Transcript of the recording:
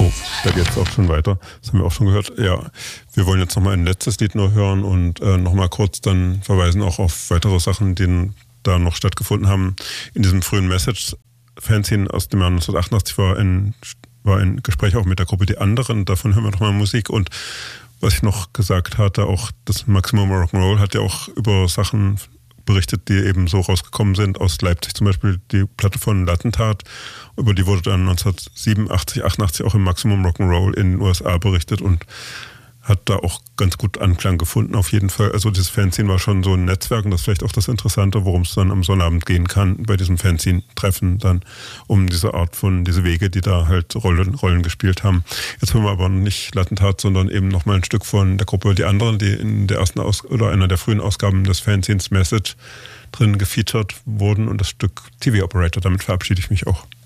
Oh, da geht es auch schon weiter. Das haben wir auch schon gehört. Ja, wir wollen jetzt nochmal ein letztes Lied nur hören und nochmal kurz dann verweisen auch auf weitere Sachen, die da noch stattgefunden haben. In diesem frühen Message-Fanzine aus dem Jahr 1988 war ein Gespräch auch mit der Gruppe Die Anderen. Davon hören wir nochmal Musik. Und was ich noch gesagt hatte, auch das Maximum Rock'n'Roll hat ja auch über Sachen berichtet, die eben so rausgekommen sind. Aus Leipzig zum Beispiel die Platte von Lattentat. Über die wurde dann 1987, 88 auch im Maximum Rock'n'Roll in den USA berichtet und hat da auch ganz gut Anklang gefunden auf jeden Fall. Also dieses Fanzine war schon so ein Netzwerk und das ist vielleicht auch das Interessante, worum es dann am Sonnabend gehen kann bei diesem Fanzine-Treffen dann um diese Wege, die da halt Rollen gespielt haben. Jetzt hören wir aber nicht Lattentat, sondern eben nochmal ein Stück von der Gruppe Die Anderen, die in der ersten oder einer der frühen Ausgaben des Fanzines Message drin gefeatured wurden und das Stück TV Operator. Damit verabschiede ich mich auch.